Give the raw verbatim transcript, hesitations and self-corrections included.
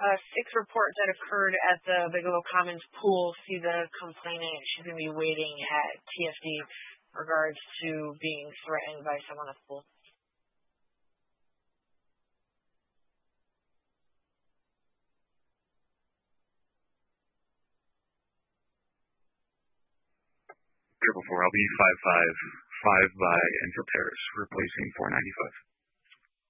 a sick report that occurred at the Bigelow Commons pool. See the complainant. She's going to be waiting at T F D in regards to being threatened by someone at the pool. Triple four, I'll be five five five by Enfield Terrace, replacing four ninety-five.